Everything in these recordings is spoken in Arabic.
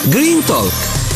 جرين توك.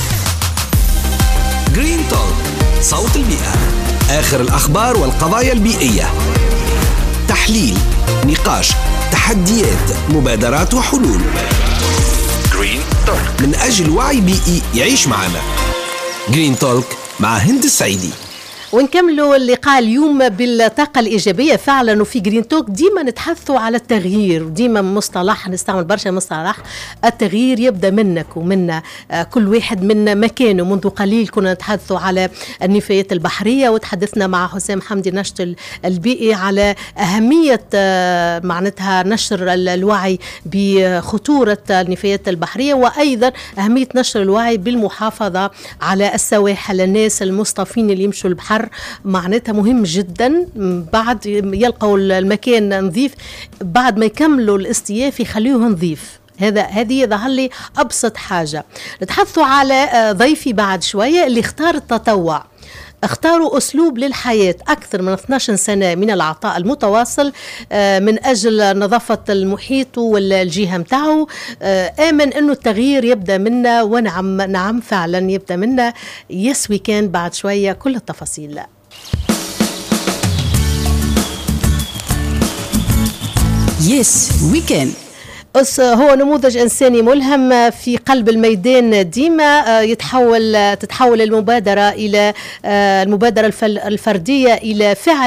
جرين توك، صوت البيئة، آخر الأخبار والقضايا البيئية، تحليل، نقاش، تحديات، مبادرات وحلول. جرين توك من أجل وعي بيئي يعيش معنا. جرين توك مع هند السعيدي. ونكملوا اللقاء اليوم بالطاقة الإيجابية فعلا. وفي جرين توك ديما نتحدثوا على التغيير، ديما مصطلح نستعمل برشا مصطلح التغيير يبدأ منك ومنا، كل واحد من مكانه. منذ قليل كنا نتحدثوا على النفايات البحرية، وتحدثنا مع حسام حمدي ناشط البيئي على أهمية معناتها نشر الوعي بخطورة النفايات البحرية، وأيضا أهمية نشر الوعي بالمحافظة على السواحل. الناس المصطفين اللي يمشوا البحر معناتها مهم جدا، بعد يلقوا المكان نظيف، بعد ما يكملوا الاستياف يخليوه نظيف. هذه ظهر لي أبسط حاجة. نتحدثوا على ضيفي بعد شوية اللي اختار التطوع، اختاروا أسلوب للحياة، أكثر من 12 سنة من العطاء المتواصل من أجل نظافة المحيط والجهة متاعه. آمن أنه التغيير يبدأ منا، ونعم فعلا يبدأ منا. يس ويكان بعد شوية كل التفاصيل. يس ويكان هو نموذج إنساني ملهم في قلب الميدان. ديما تتحول المبادرة إلى المبادرة الفردية إلى فعل